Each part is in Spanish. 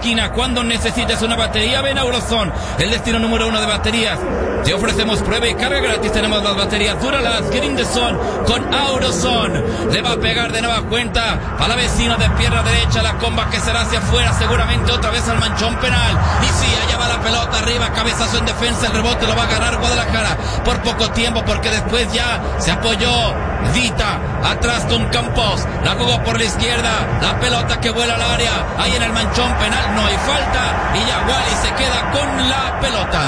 máquina. Cuando necesites una batería, ven a Auroson, el destino número 1 de baterías. Te ofrecemos prueba y carga gratis. Tenemos las baterías Duralast Get in the Zone con Auroson. Le va a pegar de nueva cuenta a la vecina de pierna derecha. La comba que será hacia afuera, seguramente otra vez al manchón penal. Y sí, allá va la pelota arriba, cabezazo en defensa. El rebote lo va a ganar Guadalajara por poco tiempo, porque después ya se apoyó Dita atrás con Campos. La jugó por la izquierda. La pelota que vuela al área. Ahí en el manchón penal no hay falta. Y ya Wally se queda con la pelota.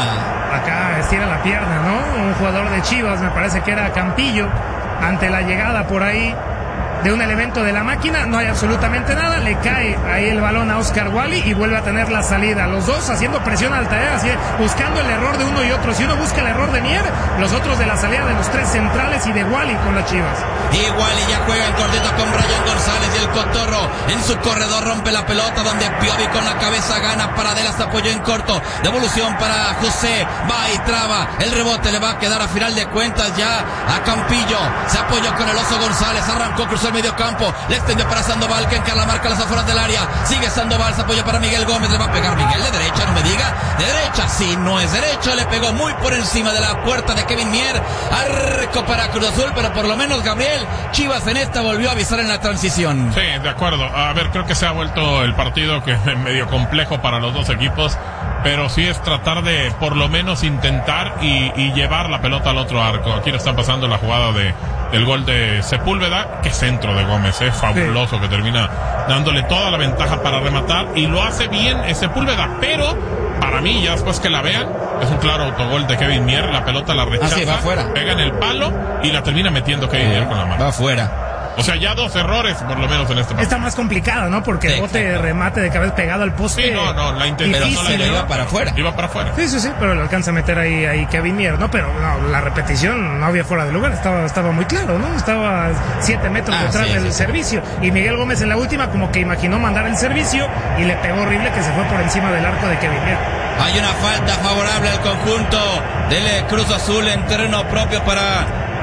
Acá estira la pierna, ¿no? Un jugador de Chivas, me parece que era Campillo, ante la llegada por ahí de un elemento de la máquina. No hay absolutamente nada, le cae ahí el balón a Oscar Wally y vuelve a tener la salida. Los dos haciendo presión alta, así, buscando el error de uno y otro. Si uno busca el error de Mier, los otros de la salida de los tres centrales y de Wally con las Chivas. Y Wally ya juega en cortito con Brian González, y el Cotorro en su corredor rompe la pelota, donde Piovi con la cabeza gana. Paradela se apoyó en corto, devolución para José, va y traba, el rebote le va a quedar a final de cuentas ya a Campillo. Se apoyó con el Oso González, arrancó, cruzó el medio campo, le extendió para Sandoval, que encarga la marca a las afueras del área. Sigue Sandoval, se apoyó para Miguel Gómez, le va a pegar Miguel de derecha, no me diga, de derecha, sí, no es derecho, le pegó muy por encima de la puerta de Kevin Mier. Arco para Cruz Azul, pero por lo menos Gabriel Chivas en esta volvió a avisar en la transición. Sí, de acuerdo. A ver, creo que se ha vuelto el partido que es medio complejo para los dos equipos, pero sí es tratar de por lo menos intentar y llevar la pelota al otro arco. Aquí le están pasando la jugada del gol de Sepúlveda, que centro de Gómez, es fabuloso, sí, que termina dándole toda la ventaja para rematar, y lo hace bien Sepúlveda, pero para mí, ya después que la vean, es un claro autogol de Kevin Mier. La pelota la rechaza, va afuera, pega en el palo y la termina metiendo Kevin Mier con la mano. Va afuera. O sea, ya dos errores por lo menos en este partido. Está más complicado, ¿no? Porque el bote de remate de cabeza pegado al poste. Sí, no, la intentó, pero iba para afuera. Iba para afuera. Sí, pero le alcanza a meter ahí Kevin Mier, ¿no? Pero no, la repetición no había fuera de lugar, estaba muy claro, ¿no? Estaba 7 metros detrás del servicio. Y Miguel Gómez en la última como que imaginó mandar el servicio y le pegó horrible, que se fue por encima del arco de Kevin Mier. Hay una falta favorable al conjunto del Cruz Azul en terreno propio para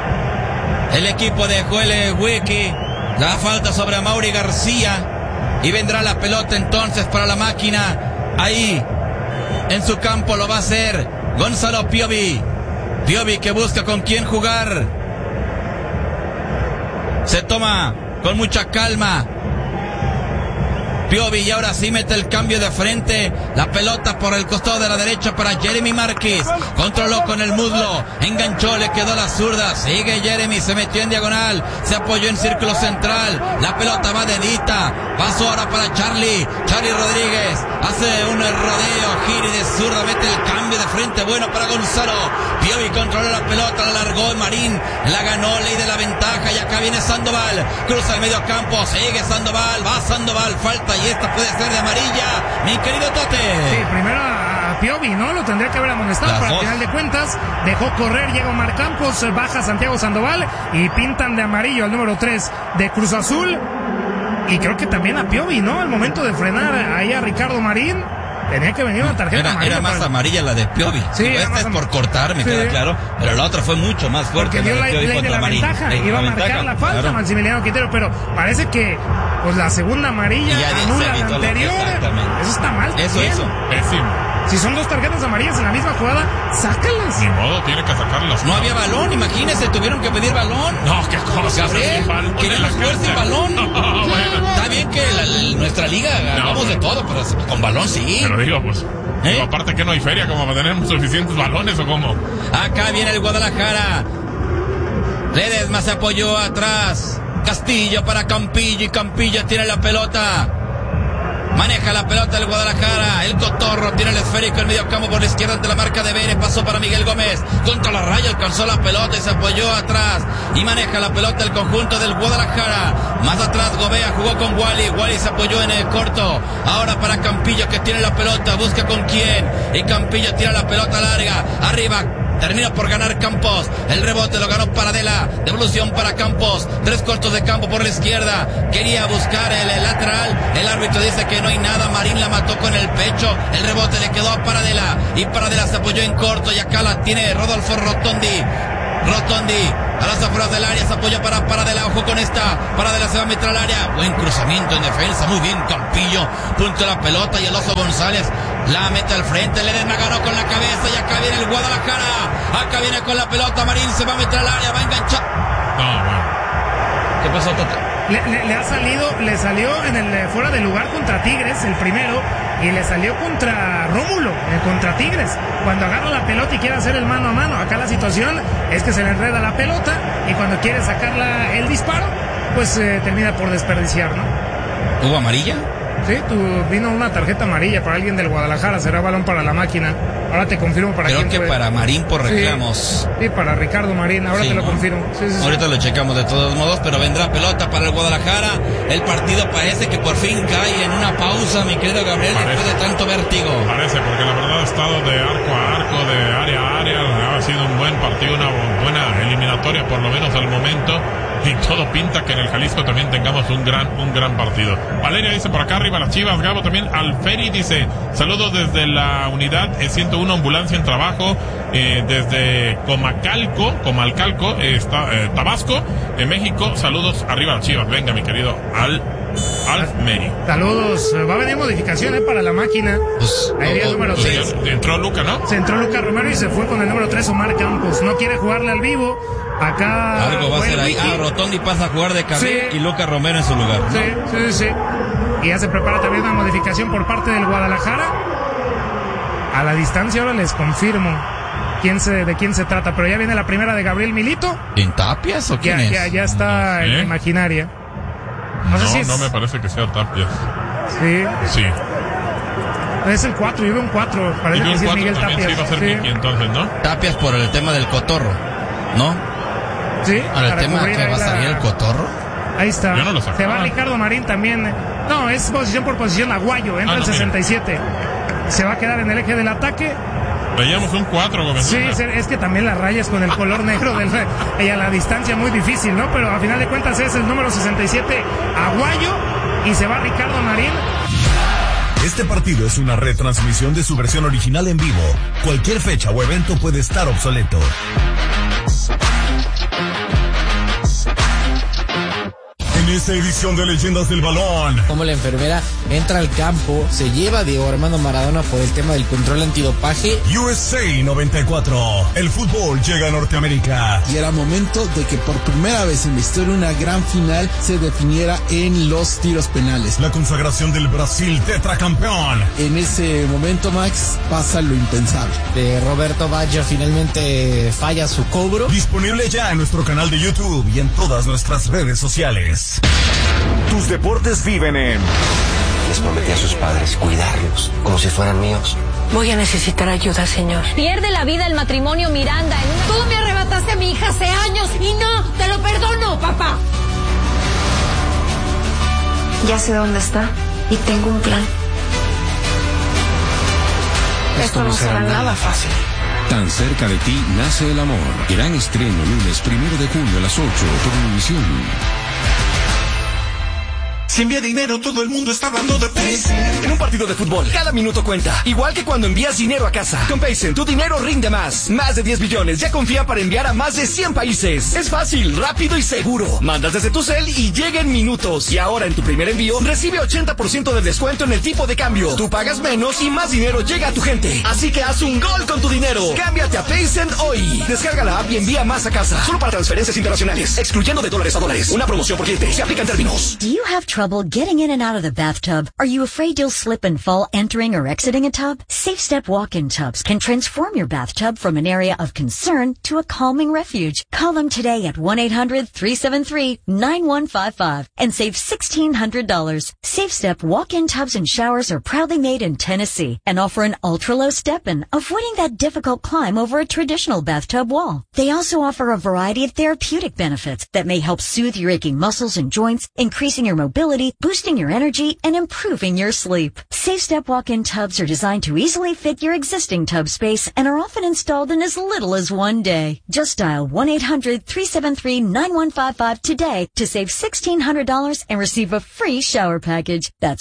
el equipo de Joel Wiki. La falta sobre Amaury García, y vendrá la pelota entonces para la máquina. Ahí en su campo lo va a hacer Gonzalo Piovi. Piovi que busca con quién jugar. Se toma con mucha calma Piovi, y ahora sí mete el cambio de frente. La pelota por el costado de la derecha para Jeremy Márquez. Controló con el muslo, enganchó, le quedó la zurda. Sigue Jeremy, se metió en diagonal, se apoyó en círculo central. La pelota va de Dita. Pasó ahora para Charlie Rodríguez. Hace un rodeo, gira y de zurda mete el cambio de frente. Bueno para Gonzalo. Piovi controló la pelota, la largó Marín, la ganó, ley de la ventaja. Y acá viene Sandoval, cruza el medio campo, sigue Sandoval, va Sandoval, falta, y esta puede ser de amarilla, mi querido Tote. Sí, primero a Piovi, ¿no? Lo tendría que haber amonestado, pero al final de cuentas dejó correr, llega Omar Campos, baja Santiago Sandoval y pintan de amarillo al número 3 de Cruz Azul. Y creo que también a Piovi, ¿no? Al momento de frenar ahí a Ricardo Marín, tenía que venir una tarjeta amarilla. Era más amarilla la de Piovi. Sí, esta es por cortar, me queda claro, pero la otra fue mucho más fuerte. Porque dio la ley de la ventaja, iba a marcar la falta, claro, Maximiliano Quintero, pero parece que pues la segunda amarilla anula la anterior. Eso está mal. Eso. Pésimo. Si son dos tarjetas amarillas en la misma jugada, sácalas. Ni modo, tiene que sacarlas. No había balón, imagínese, tuvieron que pedir balón. No, qué cosa. Gabriel, queremos jugar sin balón. Bueno. Está bien que nuestra liga hagamos de todo, pero con balón sí. Pero digo, pues, aparte que no hay feria como para tener suficientes balones, ¿o cómo? Acá viene el Guadalajara. Ledesma se apoyó atrás. Castillo para Campillo, y Campillo tiene la pelota. Maneja la pelota el Guadalajara. El Cotorro tiene el esférico en medio campo por la izquierda ante la marca de Vélez. Pasó para Miguel Gómez. Contra la raya alcanzó la pelota y se apoyó atrás. Y maneja la pelota el conjunto del Guadalajara. Más atrás Gobea jugó con Wally. Wally se apoyó en el corto. Ahora para Campillo, que tiene la pelota. Busca con quién. Y Campillo tira la pelota larga. Arriba. Termina por ganar Campos. El rebote lo ganó Paradela. Devolución para Campos. 3 cuartos de campo por la izquierda. Quería buscar el lateral. El árbitro dice que no hay nada. Marín la mató con el pecho. El rebote le quedó a Paradela. Y Paradela se apoyó en corto. Y acá la tiene Rodolfo Rotondi. A las afueras del área, se apoya para de la, ojo con esta, para de la se va a meter al área. Buen cruzamiento en defensa, muy bien Campillo, punto la pelota y el Oso González la mete al frente. Ledesma ganó con la cabeza y acá viene el Guadalajara. Acá viene con la pelota, Marín se va a meter al área, va a enganchar. No, bueno. ¿Qué pasó, Tata? Le salió en el fuera de lugar contra Tigres, el primero, y le salió contra Rómulo, contra Tigres, cuando agarra la pelota y quiere hacer el mano a mano. Acá la situación es que se le enreda la pelota y cuando quiere sacar el disparo, pues termina por desperdiciar, ¿no? ¿Hubo amarilla? Sí, vino una tarjeta amarilla para alguien del Guadalajara, será balón para la máquina. Ahora te confirmo para quién. Creo que para Marín por reclamos. Sí, para Ricardo Marín, ahora sí, te lo ¿no? confirmo. Sí, ahorita lo checamos de todos modos, pero vendrá pelota para el Guadalajara. El partido parece que por fin cae en una pausa, mi querido Gabriel, después de tanto vértigo. Parece, porque la verdad ha estado de arco a arco, de área a área. Ha sido un buen partido, una buena eliminatoria, por lo menos al momento. Y todo pinta que en el Jalisco también tengamos un gran partido. Valeria dice por acá arriba las Chivas. Gabo también. Alferi dice saludos desde la unidad 101 ambulancia en trabajo desde Comalcalco Tabasco en México. Saludos arriba las Chivas. Venga mi querido Alferi. Saludos. Va a venir modificación para la máquina. Pues, ahí viene el número 6. Entró Luca, ¿no? Se entró Luca Romero y se fue con el número 3 Omar Campos. No quiere jugarle al vivo. Acá algo va a ser ahí. Rotondi pasa a jugar de cabeza y Luca Romero en su lugar, ¿no? Sí. Y ya se prepara también una modificación por parte del Guadalajara. A la distancia ahora les confirmo de quién se trata, pero ya viene la primera de Gabriel Milito. ¿En Tapias o quién es? Ya está en la imaginaria. No me parece que sea Tapias. Sí. Es el 4, yo veo un 4. Parece que sí es Miguel Tapias. Sí, va a ser Miki, entonces, ¿no? Tapias por el tema del cotorro, ¿no? Sí. Para el tema que va a salir el cotorro. Ahí está. Yo no lo sacaba. Se va Ricardo Marín también. No, es posición por posición. Aguayo, entra el 67. Se va a quedar en el eje del ataque. Veíamos un 4, Gómez. Sí, es que también las rayas con el color negro y a la distancia muy difícil, ¿no? Pero a final de cuentas es el número 67, Aguayo, y se va Ricardo Marín. Este partido es una retransmisión de su versión original en vivo. Cualquier fecha o evento puede estar obsoleto. En esta edición de Leyendas del Balón, como la enfermera entra al campo, se lleva a Diego Armando Maradona por el tema del control antidopaje. USA 94, el fútbol llega a Norteamérica. Y era momento de que por primera vez en la historia una gran final se definiera en los tiros penales. La consagración del Brasil tetracampeón. En ese momento, Max, pasa lo impensable. Roberto Baggio finalmente falla su cobro. Disponible ya en nuestro canal de YouTube y en todas nuestras redes sociales. Tus deportes viven en... Les prometí a sus padres cuidarlos como si fueran míos. Voy a necesitar ayuda, señor. Pierde la vida el matrimonio Miranda en una... Tú me arrebataste a mi hija hace años y no, te lo perdono, papá. Ya sé dónde está y tengo un plan. Esto no será nada fácil. Tan cerca de ti nace el amor. Gran estreno lunes 1 de junio a las 8 por Univisión. Si envía dinero, todo el mundo está hablando de Paycent. En un partido de fútbol, cada minuto cuenta. Igual que cuando envías dinero a casa. Con Paycent, tu dinero rinde más. Más de 10 billones ya confía para enviar a más de 100 países. Es fácil, rápido y seguro. Mandas desde tu cel y llega en minutos. Y ahora en tu primer envío, recibe 80% de descuento en el tipo de cambio. Tú pagas menos y más dinero llega a tu gente. Así que haz un gol con tu dinero. Cámbiate a Paycent hoy. Descarga la app y envía más a casa. Solo para transferencias internacionales. Excluyendo de dólares a dólares. Una promoción por cliente. Se aplica en términos. Do you have trouble getting in and out of the bathtub? Are you afraid you'll slip and fall entering or exiting a tub? Safe Step walk-in tubs can transform your bathtub from an area of concern to a calming refuge. Call them today at 1-800-373-9155 and save $1,600. Safe Step walk-in tubs and showers are proudly made in Tennessee and offer an ultra-low step-in, avoiding that difficult climb over a traditional bathtub wall. They also offer a variety of therapeutic benefits that may help soothe your aching muscles and joints, increasing your mobility mobility, boosting your energy, and improving your sleep. SafeStep walk-in tubs are designed to easily fit your existing tub space and are often installed in as little as one day. Just dial 1-800-373-9155 today to save $1,600 and receive a free shower package. That's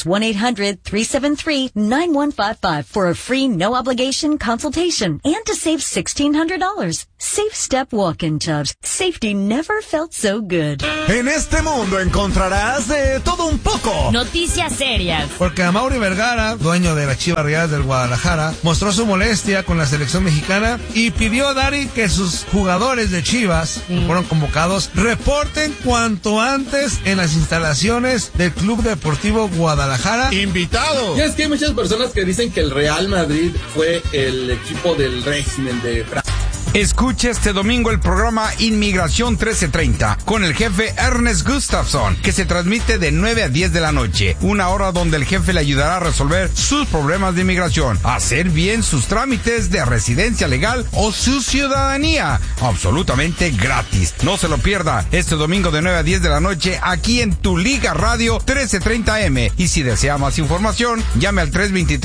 1-800-373-9155 for a free no-obligation consultation and to save $1,600. SafeStep walk-in tubs. Safety never felt so good. En este mundo encontrarás de todo un poco. Noticias serias. Porque Amaury Vergara, dueño de las Chivas Rayadas del Guadalajara, mostró su molestia con la selección mexicana y pidió a Dari que sus jugadores de Chivas, que fueron convocados, reporten cuanto antes en las instalaciones del Club Deportivo Guadalajara. ¡Invitado! Y es que hay muchas personas que dicen que el Real Madrid fue el equipo del régimen de Francia. Escucha este domingo el programa Inmigración 1330 con el jefe Ernest Gustafsson, que se transmite de 9 a 10 de la noche, una hora donde el jefe le ayudará a resolver sus problemas de inmigración, hacer bien sus trámites de residencia legal o su ciudadanía, absolutamente gratis. No se lo pierda este domingo de 9 a 10 de la noche aquí en Tu Liga Radio 1330M. Y si desea más información, llame al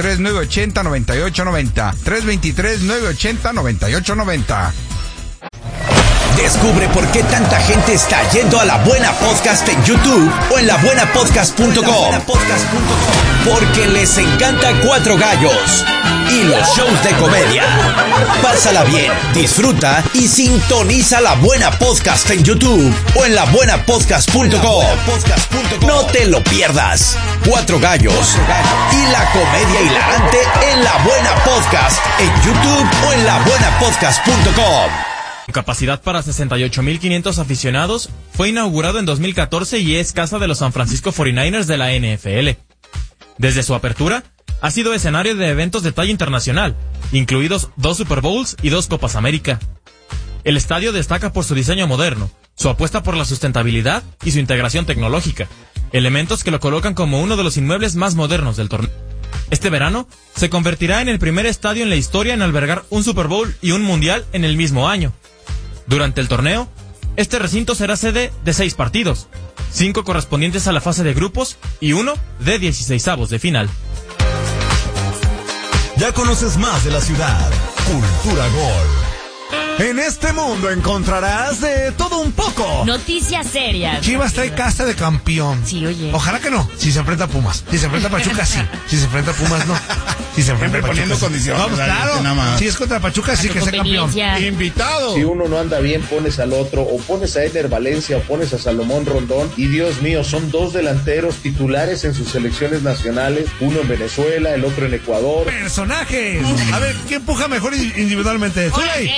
323-980-9890. 323-980-9890. Descubre por qué tanta gente está yendo a La Buena Podcast en YouTube o en labuenapodcast.com. Porque les encanta Cuatro Gallos y los shows de comedia. Pásala bien, disfruta y sintoniza La Buena Podcast en YouTube o en labuenapodcast.com. No te lo pierdas. Cuatro Gallos y la comedia hilarante en La Buena Podcast en YouTube o en labuenapodcast.com. Con capacidad para 68,500 aficionados, fue inaugurado en 2014 y es casa de los San Francisco 49ers de la NFL. Desde su apertura, ha sido escenario de eventos de talla internacional, incluidos 2 Super Bowls y 2 Copas América. El estadio destaca por su diseño moderno, su apuesta por la sustentabilidad y su integración tecnológica, elementos que lo colocan como uno de los inmuebles más modernos del torneo. Este verano, se convertirá en el primer estadio en la historia en albergar un Super Bowl y un Mundial en el mismo año. Durante el torneo, este recinto será sede de 6 partidos, 5 correspondientes a la fase de grupos y 1 de 16avos de final. Ya conoces más de la ciudad. Cultura Gol. En este mundo encontrarás de todo un poco. Noticias serias. Chivas trae casa de campeón. Sí, oye. Ojalá que no. Si se enfrenta a Pumas. Si se enfrenta a Pachuca, sí. Si se enfrenta a Pumas, no. Si se enfrenta a Pachuca, poniendo sí. condiciones. No, pues, claro. Si es contra Pachuca, sí que sea campeón. Invitado. Si uno no anda bien, pones al otro. O pones a Eder Valencia o pones a Salomón Rondón. Y Dios mío, son 2 delanteros titulares en sus selecciones nacionales. Uno en Venezuela, el otro en Ecuador. ¡Personajes! A ver, ¿quién empuja mejor individualmente? ¡Zuley!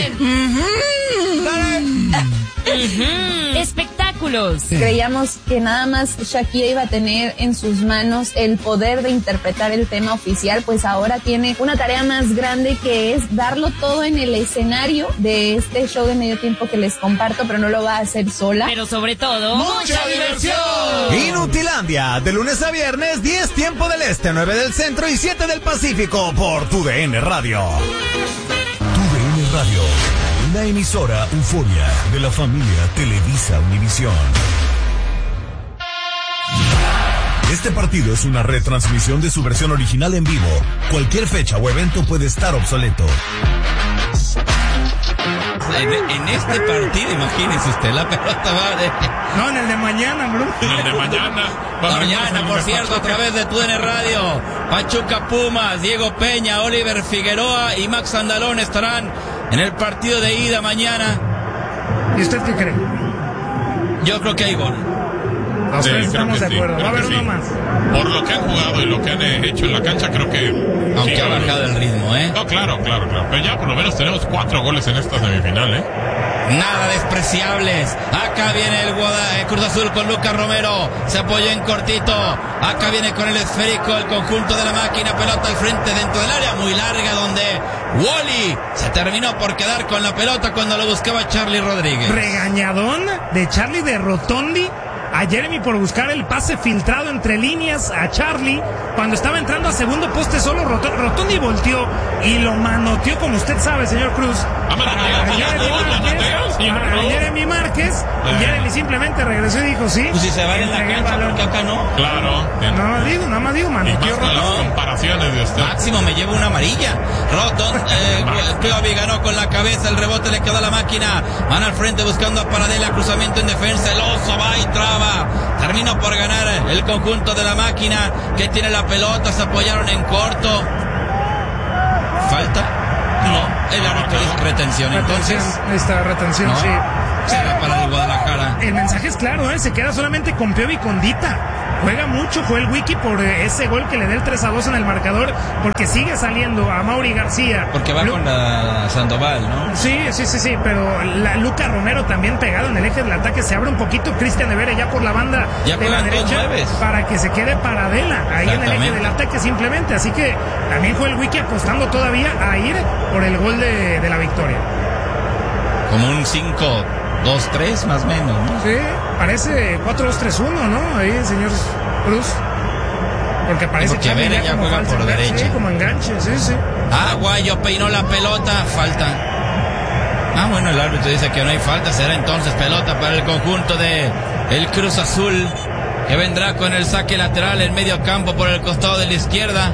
Espectáculos. Creíamos que nada más Shakira iba a tener en sus manos el poder de interpretar el tema oficial, pues ahora tiene una tarea más grande, que es darlo todo en el escenario de este show de medio tiempo que les comparto, pero no lo va a hacer sola. Pero sobre todo, ¡mucha diversión! Inutilandia, de lunes a viernes, 10 tiempo del este, 9 del centro y 7 del Pacífico por TUDN Radio. TUDN Radio. Una emisora euforia de la familia Televisa Univisión. Este partido es una retransmisión de su versión original en vivo. Cualquier fecha o evento puede estar obsoleto. En este partido, imagínese usted, la pelota va de... No, en el de mañana, bro. En el de mañana. Mañana, por cierto, a través de TUDN Radio, Pachuca Pumas, Diego Peña, Oliver Figueroa y Max Andalón estarán en el partido de ida mañana. ¿Y usted qué cree? Yo creo que hay gol. Los tres estamos de acuerdo. Va a haber uno más. Por lo que han jugado y lo que han hecho en la cancha, creo que... Aunque ha bajado el ritmo, ¿eh? No, claro. Pero ya por lo menos tenemos 4 goles en esta semifinal, ¿eh? Nada despreciables. Acá viene el Cruz Azul con Lucas Romero. Se apoyó en cortito. Acá viene con el esférico el conjunto de la máquina. Pelota al frente dentro del área muy larga, donde Wally se terminó por quedar con la pelota cuando lo buscaba Charlie Rodríguez. Regañadón de Charlie de Rotondi a Jeremy por buscar el pase filtrado entre líneas a Charlie. Cuando estaba entrando a segundo poste solo, Rotondi volteó y lo manoteó, como usted sabe, señor Cruz. A Jeremy Márquez. Y Jeremy simplemente regresó y dijo sí. Pues si se va en la cancha, ¿por qué acá no? Claro. Nada más digo, manoteó Rotondi. Las comparaciones de usted. Máximo me lleva una amarilla. Piovi ganó con la cabeza, el rebote le quedó a la máquina. Van al frente buscando a Paradela, cruzamiento en defensa, el oso va y traba. Terminó por ganar el conjunto de la máquina que tiene la pelota, se apoyaron en corto. ¿Falta? No, el árbitro dice retención, entonces. Esta retención, no, sí. Será para el Guadalajara. El mensaje es claro, se queda solamente con Piovi y con Dita. Juega mucho Joel Wiki por ese gol que le dé el 3-2 en el marcador, porque sigue saliendo a Mauri García. Porque va con la Sandoval, ¿no? Sí, pero Luca Romero también pegado en el eje del ataque, se abre un poquito Cristian Evere ya por la banda ya de la derecha para que se quede Paradela ahí en el eje del ataque simplemente, así que también Joel Wiki apostando todavía a ir por el gol de la victoria. Como un 5-2-3 más o menos, ¿no? Sí, parece 4-2-3-1, ¿no? Ahí el señor Cruz. Porque parece que Vera ya juega por derecha. Sí, como enganche, sí. Guayo peinó la pelota, falta. Bueno, el árbitro dice que no hay falta, será entonces pelota para el conjunto de el Cruz Azul, que vendrá con el saque lateral en medio campo por el costado de la izquierda.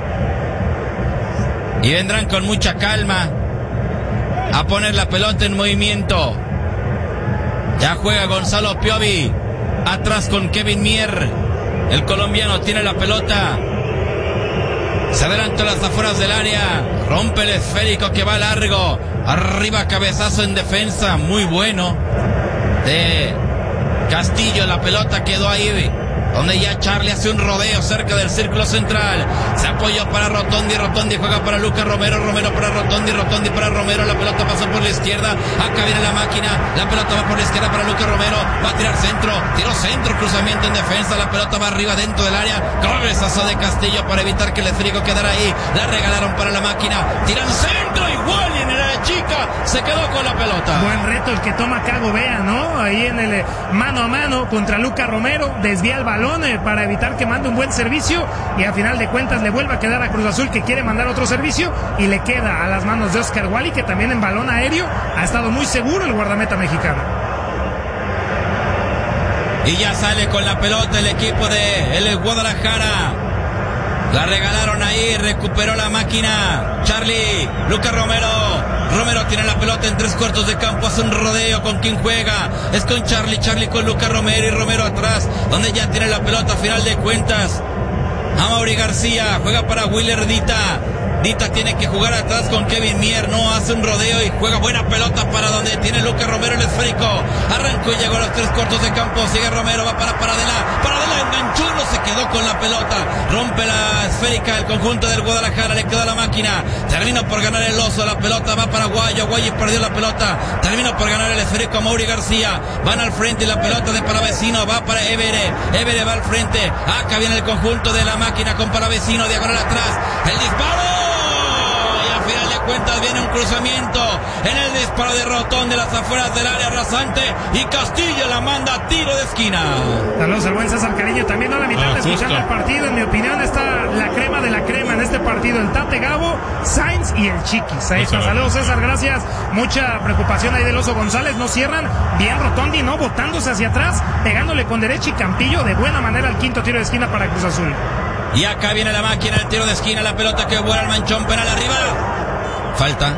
Y vendrán con mucha calma a poner la pelota en movimiento. Ya juega Gonzalo Piovi, atrás con Kevin Mier. El colombiano tiene la pelota. Se adelanta a las afueras del área. Rompe el esférico que va largo. Arriba cabezazo en defensa. Muy bueno. De Castillo. La pelota quedó ahí, donde ya Charlie hace un rodeo cerca del círculo central. Se apoyó para Rotondi juega para Lucas Romero para Rotondi para Romero. La pelota pasó por la izquierda. Acá viene la máquina. La pelota va por la izquierda para Lucas Romero. Va a tirar centro. Tiro centro, cruzamiento en defensa. La pelota va arriba dentro del área. Cabezazo de Castillo para evitar que el esférico quedara ahí. La regalaron para la máquina. Tiran centro igual y en el área chica se quedó con la pelota. Buen reto el que toma Cago Vea, ¿no? Ahí en el mano a mano contra Lucas Romero. Desvía el balón para evitar que mande un buen servicio y a final de cuentas le vuelve a quedar a Cruz Azul, que quiere mandar otro servicio, y le queda a las manos de Oscar Wally, que también en balón aéreo ha estado muy seguro el guardameta mexicano. Y ya sale con la pelota el equipo de el Guadalajara. La regalaron ahí, recuperó la máquina Charlie, Lucas Romero tiene la pelota en 3/4 de campo, hace un rodeo. ¿Con quién juega? Es con Charlie con Lucas Romero, y Romero atrás, donde ya tiene la pelota a final de cuentas. Mauri García juega para Willer Dita tiene que jugar atrás con Kevin Mier, no hace un rodeo y juega buena pelota para donde tiene Lucas Romero el esférico. Arrancó y llegó a los 3/4 de campo, sigue Romero, va para Paradela enganchó, no se quedó con la pelota, rompe la esférica el conjunto del Guadalajara, le quedó a la máquina, terminó por ganar el oso, la pelota va para Guayo perdió la pelota, terminó por ganar el esférico Mauri García, van al frente y la pelota de Palavecino va para Evere va al frente, acá viene el conjunto de la máquina con Palavecino, diagonal atrás, el disparo. Final de cuentas viene un cruzamiento en el disparo de Rotondi de las afueras del área rasante, y Castillo la manda a tiro de esquina. Saludos al buen César Cariño, también a la mitad de escuchar el partido. En mi opinión está la crema de la crema en este partido, el Tate Gabo, Sainz y el Chiquis. Ahí está. Saludos César, gracias. Mucha preocupación ahí del Oso González, no cierran bien Rotondi, no, botándose hacia atrás, pegándole con derecha, y Campillo de buena manera al quinto tiro de esquina para Cruz Azul. Y acá viene la máquina, el tiro de esquina, la pelota que vuela al manchón penal arriba. Falta.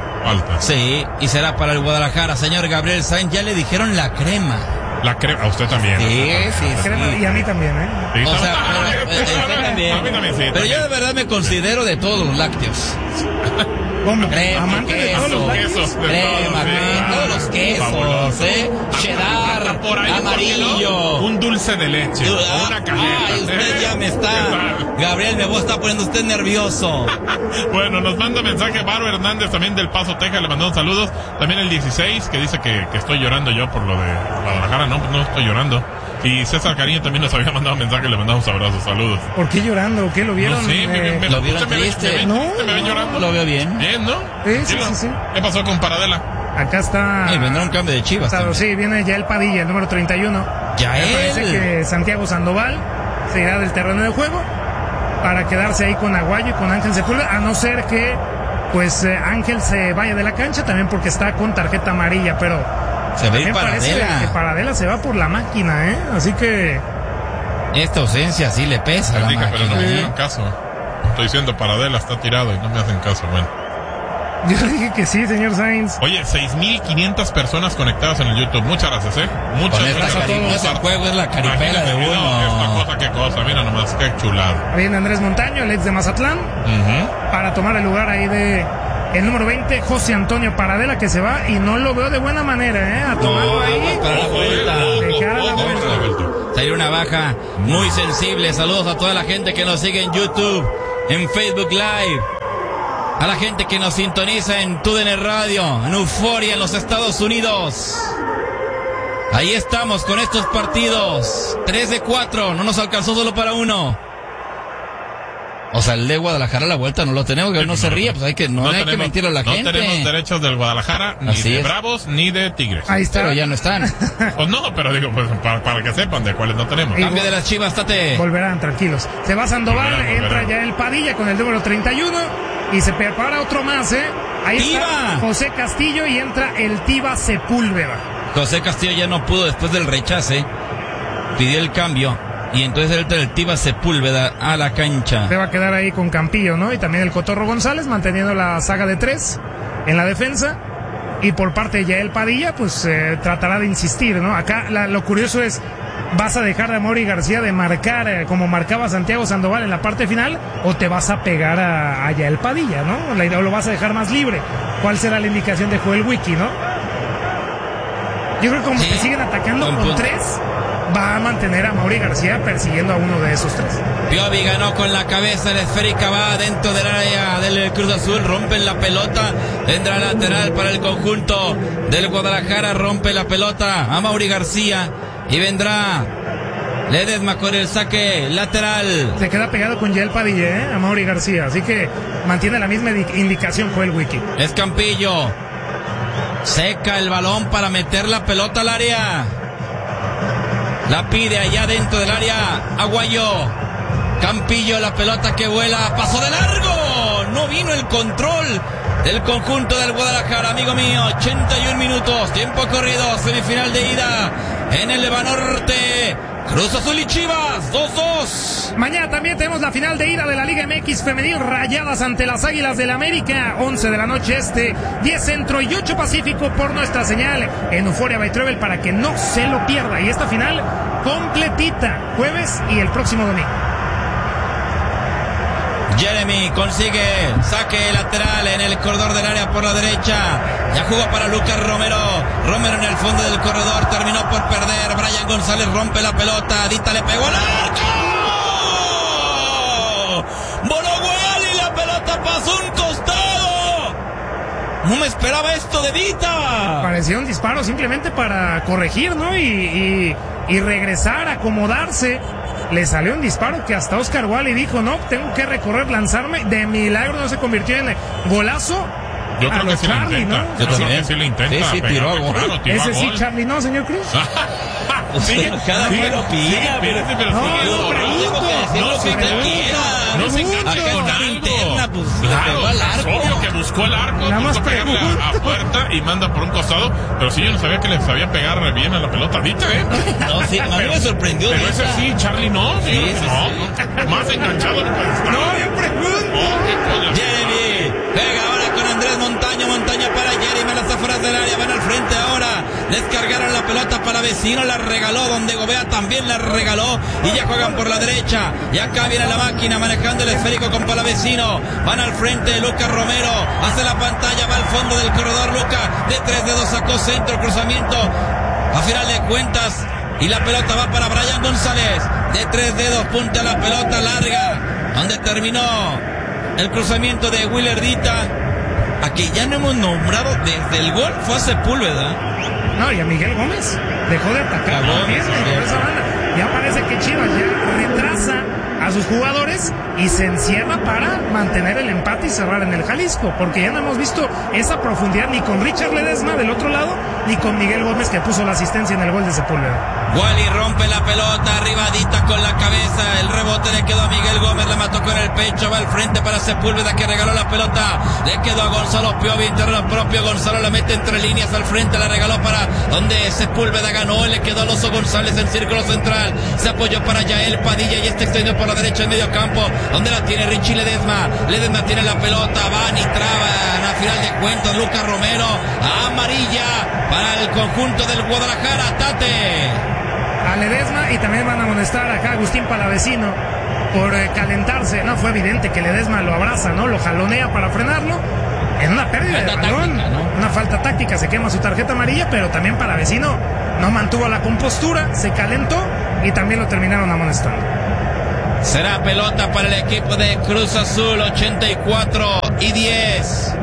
Sí, y será para el Guadalajara. Señor Gabriel Sainz, ya le dijeron la crema. La crema, a usted también. Sí. Crema, y a mí también, Sí, o sea, a mí también. Pero yo de verdad me considero de todos los lácteos. ¿Cómo? Crema, amante de todos los quesos. Crema, todos los quesos, cheddar, por ahí, amarillo. Un dulce de leche, una cajeta. Ay, usted ya me está. Gabriel, me está poniendo usted nervioso. Bueno, nos manda mensaje Varo Hernández también del Paso, Texas, le mandó saludos. También el 16, que dice que estoy llorando yo por lo de Guadalajara. No estoy llorando. Y César Cariño también nos había mandado mensaje, le mandamos abrazos, saludos. ¿Por qué llorando? ¿Qué lo vieron? No sé, lo vieron triste. ¿Me ven llorando? Lo veo bien. Bien, ¿no? Sí. ¿Qué pasó con Paradela? Acá está. Y vendrá un cambio de Chivas. Sí, viene Yael Padilla, el número 31. Yael. Me parece que Santiago Sandoval se irá del terreno de juego para quedarse ahí con Aguayo y con Ángel Sepúlveda, a no ser que pues Ángel se vaya de la cancha también porque está con tarjeta amarilla, pero se ve ir Paradela. Que Paradela se va por la máquina, así que esta ausencia sí le pesa a la máquina. Pero no me hicieron caso. Estoy diciendo Paradela está tirado y no me hacen caso. Bueno, yo le dije que sí, señor Sainz. Oye, 6,500 personas conectadas en el YouTube. Muchas gracias, Muchas gracias a todos. El juego es la caripela de uno. Qué cosa. Mira nomás, qué chulada. Viene Andrés Montaño, el ex de Mazatlán, para tomar el lugar ahí de el número 20, José Antonio Paradela, que se va y no lo veo de buena manera, a tomarlo ahí. Para la vuelta. De cara a la vuelta. Sería una baja muy sensible. Saludos a toda la gente que nos sigue en YouTube, en Facebook Live. A la gente que nos sintoniza en TUDN Radio, en Euforia, en los Estados Unidos. Ahí estamos con estos partidos. 3 de 4, no nos alcanzó solo para uno. O sea, el de Guadalajara a la vuelta no lo tenemos, que no se ríe, pues hay que mentirle a la gente. No tenemos derechos del Guadalajara, ni de Bravos, ni de Tigres. Ahí está. Pero ya no están. Pues no, pero digo, pues para que sepan de cuáles no tenemos. Cambio de las Chivas, Tate. Volverán, tranquilos. Se va Sandoval, entra ya el Padilla con el número 31. Y se prepara otro más, Ahí está José Castillo y entra el Tiva Sepúlveda. José Castillo ya no pudo después del rechace. Pidió el cambio. Y entonces entra el Tiva Sepúlveda a la cancha. Se va a quedar ahí con Campillo, ¿no? Y también el Cotorro González manteniendo la saga de 3 en la defensa. Y por parte de Yael Padilla, pues tratará de insistir, ¿no? Acá lo curioso es, ¿vas a dejar de Amaury García de marcar como marcaba Santiago Sandoval en la parte final? ¿O te vas a pegar a Yael Padilla, ¿no? ¿O lo vas a dejar más libre? ¿Cuál será la indicación de Joel Wiki, no? Yo creo que como te siguen atacando con 3, va a mantener a Amaury García persiguiendo a uno de esos 3. Piovi ganó con la cabeza, la esférica va dentro del área del Cruz Azul, rompen la pelota, tendrá lateral para el conjunto del Guadalajara, rompe la pelota a Amaury García y vendrá Ledesma con el saque lateral. Se queda pegado con Yael Padilla, Amaury García, así que mantiene la misma indicación Joel Wiki. Es Campillo, seca el balón para meter la pelota al área. La pide allá dentro del área Aguayo. Campillo, la pelota que vuela, pasó de largo. No vino el control del conjunto del Guadalajara, amigo mío. 81 minutos, tiempo corrido, semifinal de ida en el Levanorte. Cruz Azul y Chivas, 2-2. Mañana también tenemos la final de ida de la Liga MX Femenil, Rayadas ante las Águilas del América, 11 de la noche 10 Centro y 8 Pacífico por nuestra señal en Euforia by Travel para que no se lo pierda. Y esta final completita, jueves y el próximo domingo. Jeremy consigue saque lateral en el corredor del área por la derecha. Ya jugó para Lucas Romero. Romero en el fondo del corredor, terminó por perder. Brian González rompe la pelota. Dita le pegó al arco. Voló Guayal y la pelota pasó un costado. No me esperaba esto de Dita. Parecía un disparo simplemente para corregir, ¿no? Y regresar, acomodarse. Le salió un disparo que hasta Oscar Wally dijo, no, tengo que recorrer, lanzarme. De milagro no se convirtió en golazo. Yo creo que sí lo intenta. ¿no? Yo creo que sí lo intenta. Sí, tiró a gol. Claro, ese sí, Charlie, ¿no, señor Cruz? Sí, cada uno lo pide. Pero no se interna, pues claro, es obvio que buscó el arco, buscó pegarle a puerta y manda por un costado, pero sí yo no sabía que le sabía pegar bien a la pelota. Dita, No, sí, a mí me sorprendió. Pero ese sí, Charlie, no. Sí, no. Más enganchado no puede estar. No, yo pregunto. Jeremy pega ahora con Andrés Montaña para Jeremy, las afueras del área, van al frente ahora. Descargaron la pelota para Vecino, la regaló, donde Gobea también la regaló y ya juegan por la derecha. Y acá viene la máquina manejando el esférico con Palavecino. Van al frente Lucas Romero, hace la pantalla, va al fondo del corredor Lucas, de 3 dedos sacó centro, cruzamiento. A final de cuentas, y la pelota va para Brian González, de 3 dedos, punta la pelota larga, donde terminó el cruzamiento de Willerdita. Aquí ya no hemos nombrado desde el gol, fue a Sepúlveda. No, y a Miguel Gómez dejó de atacar. Gómez, por esa banda. Ya parece que Chivas ya retrasa a sus jugadores y se encierra para mantener el empate y cerrar en el Jalisco, porque ya no hemos visto esa profundidad ni con Richard Ledesma del otro lado, ni con Miguel Gómez, que puso la asistencia en el gol de Sepúlveda. Wally rompe la pelota, arribadita con la cabeza, el rebote le quedó a Miguel Gómez, la mató con el pecho, va al frente para Sepúlveda, que regaló la pelota, le quedó a Gonzalo Piovi, en terreno propio, Gonzalo la mete entre líneas al frente, la regaló para donde Sepúlveda ganó, le quedó a Oso González en círculo central, se apoyó para Yael Padilla y este extendió por la derecha en medio campo, donde la tiene Richie Ledesma tiene la pelota, van y traban, a final de cuentas Lucas Romero, amarilla para el conjunto del Guadalajara. Tate a Ledesma, y también van a amonestar acá a Agustín Palavecino por calentarse. No, fue evidente que Ledesma lo abraza, ¿no? Lo jalonea para frenarlo en una pérdida de balón, táctica, ¿no? Una falta táctica, se quema su tarjeta amarilla, pero también Palavecino no mantuvo la compostura, se calentó y también lo terminaron amonestando. Será pelota para el equipo de Cruz Azul, 84-10.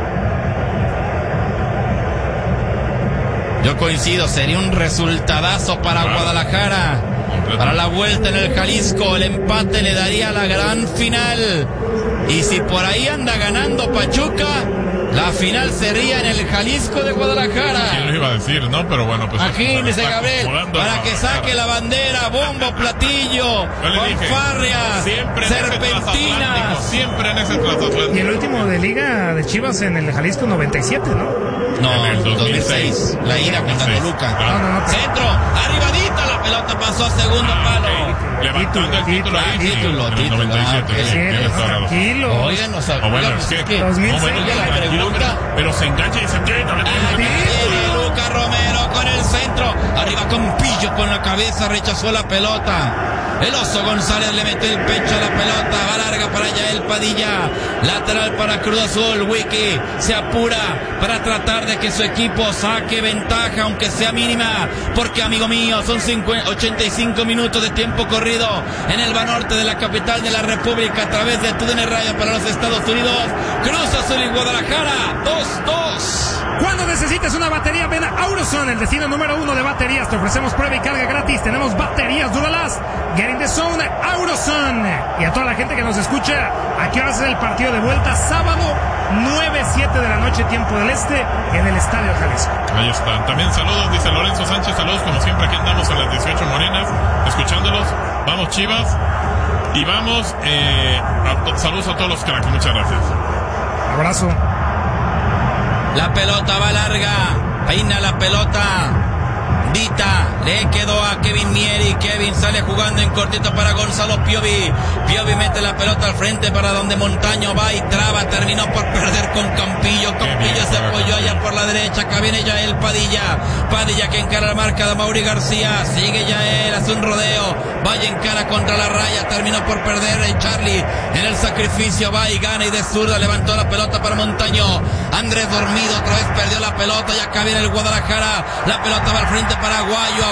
Yo coincido, sería un resultadazo para Guadalajara. Para la vuelta en el Jalisco, el empate le daría la gran final. Y si por ahí anda ganando Pachuca, la final sería en el Jalisco de Guadalajara. ¿Quién lo iba a decir, no? Pero bueno, pues... Aquí dice Gabriel, para que saque la bandera, bombo, platillo, fanfarria, serpentinas. Siempre en ese transatlántico. Y el último de Liga de Chivas en el Jalisco 97, ¿no? No, en el 2006. La ida contra Toluca. No. Centro, arribadita, la pelota pasó a segundo palo. Levantando el título ahí. Título. 97. Tranquilo. Oigan, o sea, bueno, es que 2006 la pregunta. Pero se engancha y se tiene Lucas Romero con el centro. Arriba con Pillo con la cabeza, rechazó la pelota. El Oso González le metió el pecho a la pelota, va larga para Yael Padilla, lateral para Cruz Azul. Wiki se apura para tratar de que su equipo saque ventaja, aunque sea mínima, porque amigo mío, son 85 minutos de tiempo corrido en el Banorte de la capital de la República, a través de TUDN Radio para los Estados Unidos. Cruz Azul y Guadalajara, 2-2. Cuando necesites una batería, ven a Auroson, el destino número 1 de baterías. Te ofrecemos prueba y carga gratis. Tenemos baterías Duralast. Get in the zone, Auroson. Y a toda la gente que nos escucha, aquí va a ser el partido de vuelta, sábado 9-7 de la noche, tiempo del este, en el Estadio Jalisco. Ahí está. También saludos, dice Lorenzo Sánchez. Saludos, como siempre, aquí andamos a las 18 morenas, escuchándolos. Vamos, Chivas. Y vamos, saludos a todos los cracks. Muchas gracias. Abrazo. La pelota va larga, peina la pelota, Dita, le quedó a Kevin Mieri, Kevin sale jugando en cortito para Gonzalo Piovi, Piovi mete la pelota al frente para donde Montaño va y traba, terminó por perder con Campillo, Campillo se apoyó allá por la derecha, acá viene Yael Padilla, Padilla que encara la marca de Mauri García, sigue Yael, hace un rodeo, vaya en cara contra la raya, terminó por perder Charlie en el sacrificio, va y gana y de zurda levantó la pelota para Montaño, Andrés dormido, otra vez perdió la pelota y acá viene el Guadalajara, la pelota va al frente para Aguayo,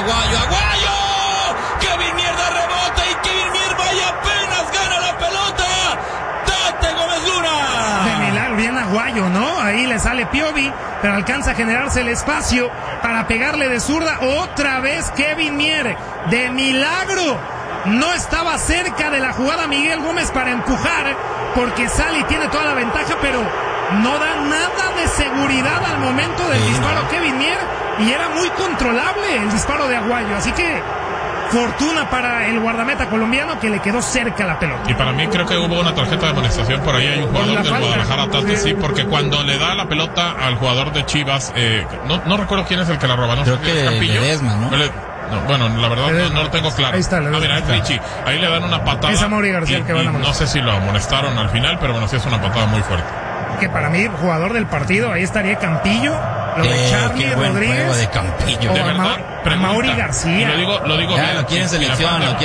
Kevin Mier da rebote y Kevin Mier vaya apenas gana la pelota, Tate Gómez Luna. De milagro, bien Aguayo, ¿no? Ahí le sale Piovi, pero alcanza a generarse el espacio para pegarle de zurda, otra vez Kevin Mier, de milagro. No estaba cerca de la jugada Miguel Gómez para empujar, porque sale y tiene toda la ventaja, pero no da nada de seguridad al momento del disparo Kevin Mier, y era muy controlable el disparo de Aguayo, así que fortuna para el guardameta colombiano que le quedó cerca la pelota. Y para mí creo que hubo una tarjeta de amonestación por ahí, hay un jugador del Guadalajara, Tate, sí, porque cuando le da la pelota al jugador de Chivas, no recuerdo quién es el que la roba, no creo sé que es Campillo, Ledesma, ¿no? No, bueno, la verdad no lo tengo claro. Ahí está, mira, es Richie. Ahí le dan una patada. Es a Mauri García que van a amonestar. No sé si lo amonestaron al final, pero bueno, sí es una patada muy fuerte. Que para mí, jugador del partido, ahí estaría Campillo, lo de Charlie Rodríguez, de Campillo. De verdad, Mauri García. Y lo digo ya, bien. lo quieren selección, ya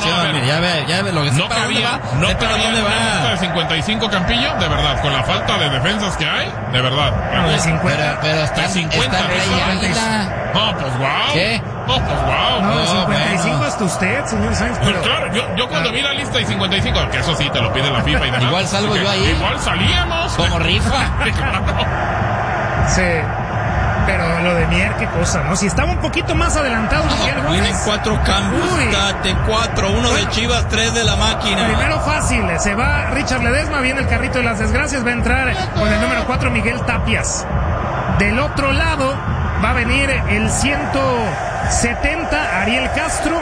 ve lo que no cabía de 55 Campillo, de verdad, con la falta de defensas que hay, de verdad. No, de 50. Pero está 50. No, pues wow. ¿Qué? No, pues wow. No, de 55 hasta usted, señor Sáenz. Pero claro, yo cuando vi la lista de 55, que eso sí te lo pide la FIFA y demás. Igual salgo yo ahí. Igual salíamos. Como rifa. Sí. Pero lo de Mier, qué cosa, ¿no? Si estaba un poquito más adelantado Miguel Gómez. Vienen 4 cambios, date 4, 1 de Chivas, 3 de la máquina. Primero fácil, se va Richard Ledesma, viene el carrito de las desgracias, va a entrar con el número 4 Miguel Tapias. Del otro lado va a venir el 170 Ariel Castro.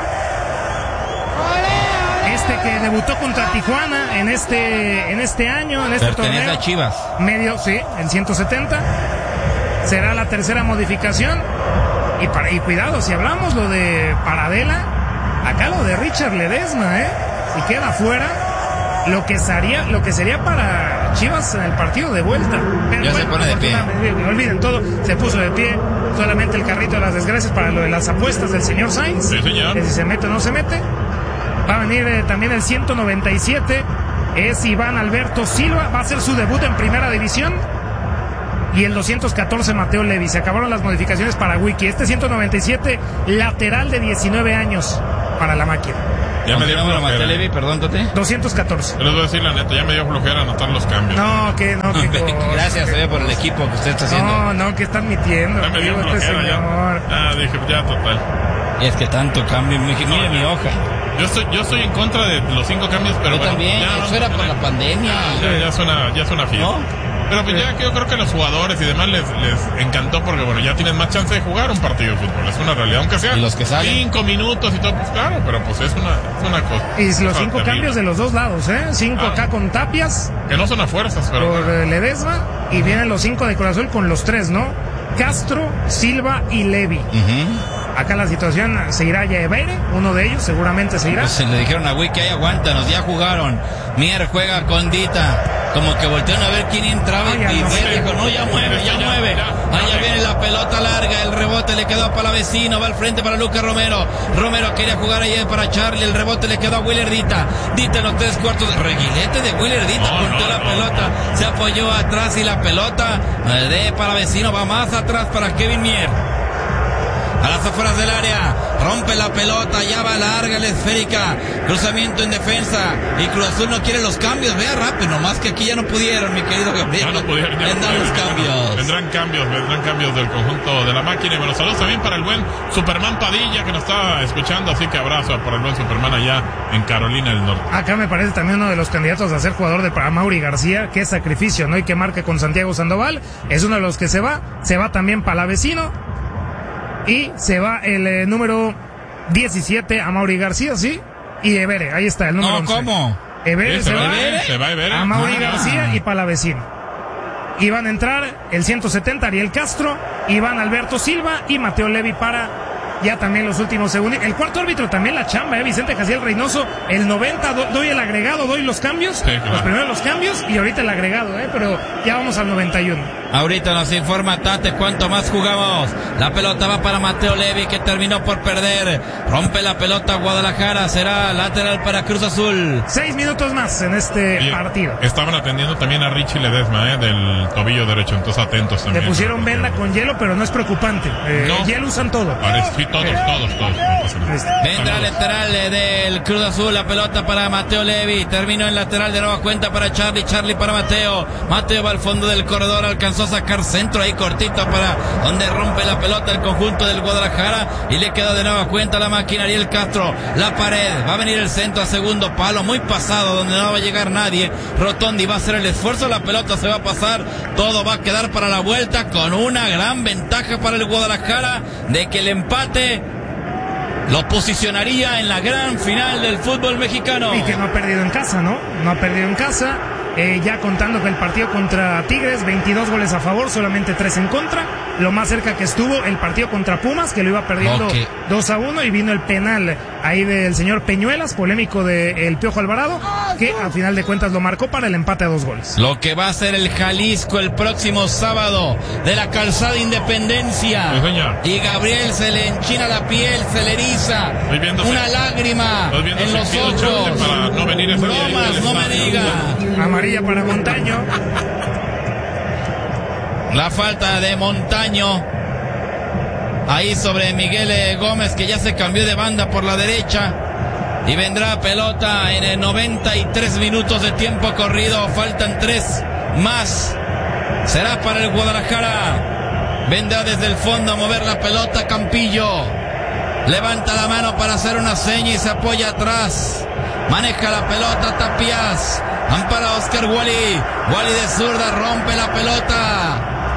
Que debutó contra Tijuana en este año, en este torneo. A Chivas. Medio, sí, en 170. Será la tercera modificación. Y cuidado, si hablamos lo de Paradela, acá lo de Richard Ledesma, si queda fuera, lo que sería para Chivas en el partido de vuelta. Pero ya se pone de pie. Olviden todo, se puso de pie. Solamente el carrito de las desgracias para lo de las apuestas del señor Sainz. Sí, señor. Que si se mete o no se mete. Va a venir también el 197, es Iván Alberto Silva, va a hacer su debut en Primera División. Y el 214 Mateo Levi, se acabaron las modificaciones para Wiki. Este 197, lateral de 19 años para la máquina. Ya me dio flojera. Mateo Levi, perdón, Tote. 214. Les voy a decir la neta, ya me dio flojera anotar los cambios. No, que gracias, por el equipo que usted está haciendo. No, que están mintiendo. Ya me dio flojera, ya. Dije, ya, total. Y es que tanto cambio, mire mi hoja. Yo estoy en contra de los 5 cambios, pero yo también, eso era por la pandemia. Ya suena fiesta. ¿No? Pero pues ya yo creo que los jugadores y demás les encantó porque ya tienen más chance de jugar un partido de fútbol, es una realidad, aunque sea 5 minutos y todo, pues claro, pero pues es una cosa. Y los 5 cambios de los dos lados, 5 acá con Tapias. Que no son a fuerzas, pero... Por Ledesma, y vienen los 5 de Cruz Azul con los 3, ¿no? Castro, Silva y Levi. Acá la situación se irá ya Ebere, uno de ellos seguramente se irá. Pues le dijeron a Wiki, aguántanos, ya jugaron. Mier juega con Dita. Como que voltearon a ver quién entraba y dijo, no, ya mueve. Allá viene la pelota larga, el rebote le quedó para Vecino, va al frente para Lucas Romero. Romero quería jugar ayer para Charlie, el rebote le quedó a Willer Dita. Dita en los 3/4, reguilete de Willer Dita, punteó la pelota, se apoyó atrás y la pelota de para Vecino, va más atrás para Kevin Mier. A las afueras del área, rompe la pelota, ya va larga la esférica, cruzamiento en defensa, y Cruz Azul no quiere los cambios, vea rápido, nomás que aquí ya no pudieron, mi querido Gabriel. No pudieron, vendrán los cambios. Vendrán cambios del conjunto de la máquina, y me los saludos también para el buen Superman Padilla, que nos está escuchando, así que abrazo para el buen Superman allá en Carolina del Norte. Acá me parece también uno de los candidatos a ser jugador de para Mauri García, qué sacrificio, ¿no? Y que marque con Santiago Sandoval, es uno de los que se va también para la Vecino. Y se va el número 17 a Mauri García, ¿sí? Y Ebere, ahí está el número 11. ¿Cómo? Ebere se va Ebere. A Mauri García y Palavecino. Y van a entrar el 170 Ariel Castro, Iván Alberto Silva y Mateo Levi para ya también los últimos segundos. El cuarto árbitro también la chamba, Vicente Jaciel Reynoso. El 90 doy el agregado, doy los cambios. Sí, claro. Los primeros los cambios y ahorita el agregado, pero ya vamos al 91. Ahorita nos informa Tate cuánto más jugamos. La pelota va para Mateo Levi, que terminó por perder. Rompe la pelota Guadalajara, será lateral para Cruz Azul. 6 minutos más en este partido. Estaban atendiendo también a Richie Ledesma, del tobillo derecho, entonces atentos también. Le pusieron venda con hielo, pero no es preocupante. Hielo usan todo. Sí, todos. Vendrá lateral del Cruz Azul, la pelota para Mateo Levi. Terminó en lateral de nueva cuenta para Charlie para Mateo. Mateo va al fondo del corredor, alcanzó a sacar centro ahí cortito para donde rompe la pelota el conjunto del Guadalajara y le queda de nueva cuenta la máquina Ariel Castro. La pared, va a venir el centro a segundo palo, muy pasado donde no va a llegar nadie. Rotondi va a hacer el esfuerzo, la pelota se va a pasar, todo va a quedar para la vuelta con una gran ventaja para el Guadalajara de que el empate lo posicionaría en la gran final del fútbol mexicano. Y que no ha perdido en casa, ¿no? No ha perdido en casa. Ya contando que el partido contra Tigres, 22 goles a favor, solamente 3 en contra. Lo más cerca que estuvo el partido contra Pumas, que lo iba perdiendo 2-1, y vino el penal ahí del señor Peñuelas, polémico del Piojo Alvarado, que a final de cuentas lo marcó para el empate a 2 goles. Lo que va a ser el Jalisco el próximo sábado de la Calzada Independencia. Sí, y Gabriel se le enchina la piel, se le eriza una lágrima en los ojos. Para no venir ese bromas, no me diga. Amarilla para Montaño. La falta de Montaño ahí sobre Miguel Gómez, que ya se cambió de banda por la derecha, y vendrá pelota en 93 minutos de tiempo corrido. Faltan 3 más, será para el Guadalajara. vendrá desde el fondo a mover la pelota Campillo. Levanta la mano para hacer una seña y se apoya atrás. Maneja la pelota Tapias. Ampara Oscar Wally. Wally de zurda rompe la pelota.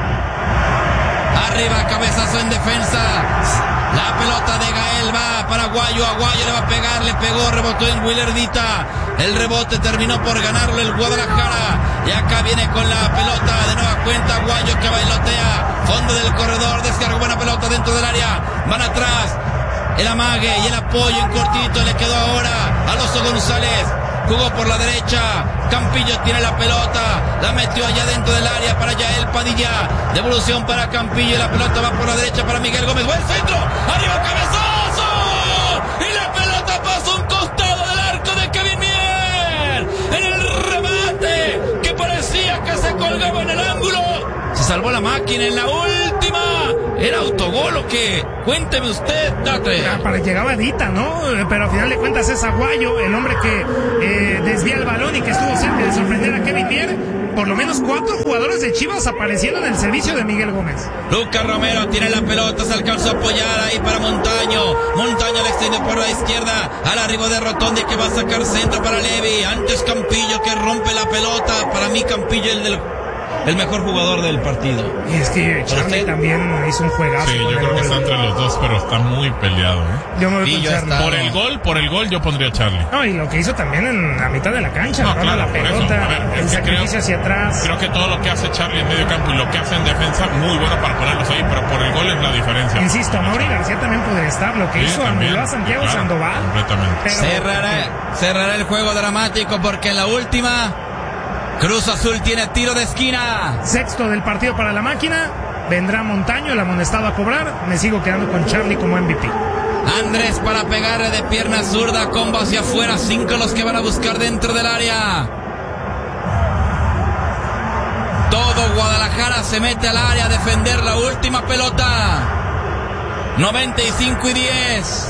Arriba, cabezazo en defensa. La pelota de Gael va para Aguayo. Aguayo le va a pegar, le pegó, rebotó en Willardita. El rebote terminó por ganarlo el Guadalajara. Y acá viene con la pelota de nueva cuenta Aguayo que bailotea. Fondo del corredor, descarga buena pelota dentro del área. Van atrás. El amague y el apoyo en cortito le quedó ahora a Alonso González. Jugó por la derecha. Campillo tiene la pelota. La metió allá dentro del área para Yael Padilla. Devolución para Campillo y la pelota va por la derecha para Miguel Gómez. Buen centro. Arriba, cabezazo. Y la pelota pasa a un costado del arco de Kevin Mier. En el remate que parecía que se colgaba en el ángulo. Se salvó la máquina en la última. ¿Era autogol o qué? Cuénteme usted, Tate. Para llegaba Dita, ¿no? Pero al final de cuentas es Aguayo, el hombre que desvía el balón y que estuvo cerca de sorprender a Kevin Mier. Por lo menos 4 jugadores de Chivas apareciendo en el servicio de Miguel Gómez. Lucas Romero tiene la pelota, se alcanzó a apoyar ahí para Montaño. Montaño le extiende por la izquierda al arribo de Rotondi que va a sacar centro para Levi. Antes Campillo que rompe la pelota. Para mí Campillo el mejor jugador del partido. Y es que Charlie también hizo un juegazo. Sí, yo creo que está entre los dos, pero está muy peleado, Yo me voy con Charlie. Por el gol yo pondría a Charlie. No, y lo que hizo también en la mitad de la cancha, no, claro, la pelota, el sacrificio hacia atrás. Creo que todo lo que hace Charlie en medio campo y lo que hace en defensa, muy bueno para ponerlos ahí, pero por el gol es la diferencia. Insisto, Mauri García también podría estar, lo que hizo anuló a Santiago Sandoval. Completamente. Cerrará el juego dramático porque en la última Cruz Azul tiene tiro de esquina. Sexto del partido para la máquina. Vendrá Montaño, el amonestado a cobrar. Me sigo quedando con Charlie como MVP. Andrés para pegarle de pierna zurda, combo hacia afuera. 5 los que van a buscar dentro del área. Todo Guadalajara se mete al área a defender la última pelota. 95 y 10.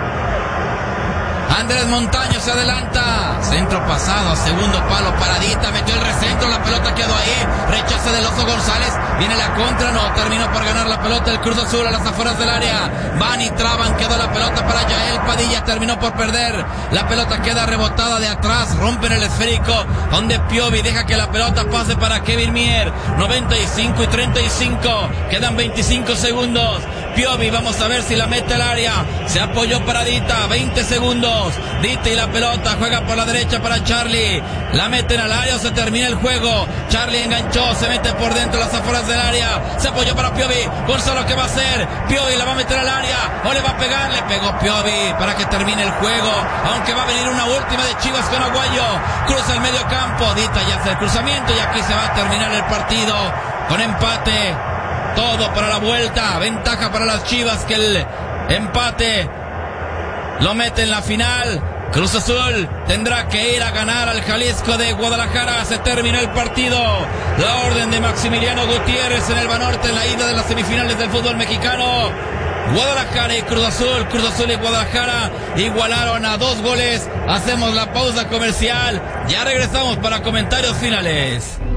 Andrés Montaño se adelanta. Centro pasado a segundo palo. Paradita, metió el recentro. La pelota quedó ahí. Rechace del Oso González. Viene la contra. No, terminó por ganar la pelota el Cruz Azul a las afueras del área. Van y traban. Quedó la pelota para Yael Padilla. Terminó por perder. La pelota queda rebotada de atrás. Rompen el esférico. Donde Piovi deja que la pelota pase para Kevin Mier. 95 y 35. Quedan 25 segundos. Piovi, vamos a ver si la mete al área. Se apoyó para Dita. 20 segundos. Dita y la pelota juega por la derecha para Charlie. La meten al área o se termina el juego. Charlie enganchó, se mete por dentro las afueras del área. Se apoyó para Piovi. Gonzalo, ¿qué va a hacer? Piovi la va a meter al área o le va a pegar. Le pegó Piovi para que termine el juego. Aunque va a venir una última de Chivas con Aguayo. Cruza el medio campo. Dita ya hace el cruzamiento y aquí se va a terminar el partido con empate. Todo para la vuelta. Ventaja para las Chivas que el empate lo mete en la final. Cruz Azul tendrá que ir a ganar al Jalisco de Guadalajara. Se terminó el partido. La orden de Maximiliano Gutiérrez en el Banorte en la ida de las semifinales del fútbol mexicano. Guadalajara y Cruz Azul y Guadalajara igualaron a 2 goles. Hacemos la pausa comercial. Ya regresamos para comentarios finales.